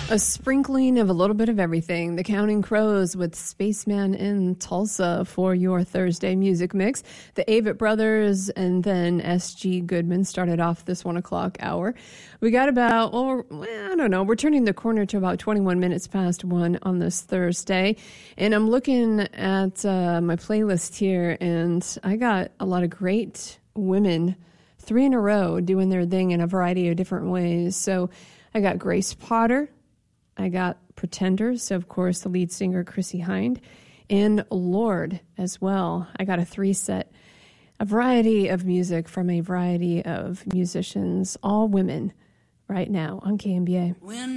A sprinkling of a little bit of everything. The Counting Crows with Spaceman in Tulsa for your Thursday music mix. The Avett Brothers and then S.G. Goodman started off this 1 o'clock hour. We got about, I don't know, we're turning the corner to about 21 minutes past 1 on this Thursday. And I'm looking at my playlist here, and I got a lot of great women, 3 in a row, doing their thing in a variety of different ways. So I got Grace Potter. I got Pretenders, so of course the lead singer Chrissie Hynde, and Lorde as well. I got a 3-set, a variety of music from a variety of musicians, all women, right now on KMBA.